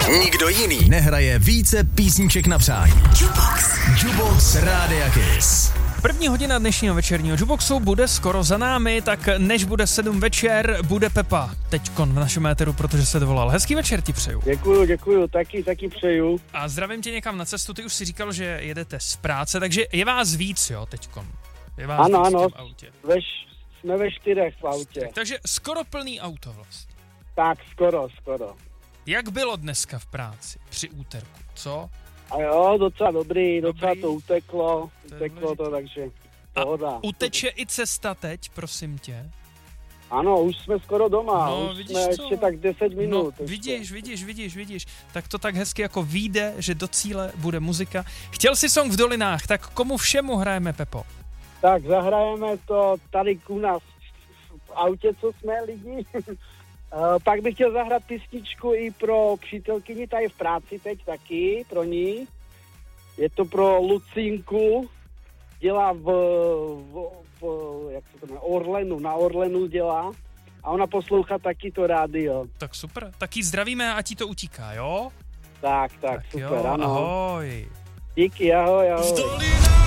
Nikdo jiný nehraje více písniček na přání. Jukebox Rádia Kiss. První hodina dnešního večerního Jukeboxu bude skoro za námi, tak než bude 7 večer, bude Pepa teďkon v našem éteru, protože se dovolal. Hezký večer ti přeju. Děkuju, taky přeju. A zdravím tě někam na cestu, ty už si říkal, že jedete z práce, takže je vás víc, jo, teďkon. Je vás ano, víc ano, v autě. jsme ve 4 v autě. Takže skoro plný auto vlastně. Tak, skoro. Jak bylo dneska v práci při úterku, co? A jo, docela dobrý. Docela to uteklo to, takže pohoda. A uteče i cesta teď, prosím tě? Ano, už jsme skoro doma, no, už jsme ještě tak 10 minut. No, vidíš, tak to tak hezky jako vyjde, že do cíle bude muzika. Chtěl jsi song v Dolinách, tak komu všemu hrajeme, Pepo? Tak zahrajeme to tady u nás v autě, co jsme lidi. Pak bych chtěl zahrát písničku i pro přítelkyni tady v práci teď taky, pro ní. Je to pro Lucinku, dělá jak se to jmenuje, Orlenu, na Orlenu dělá a ona poslouchá taky to rádio. Tak super, taky zdravíme a ti to utíká, jo? Tak super, jo, ano. Ahoj. Díky, ahoj. V Dolinách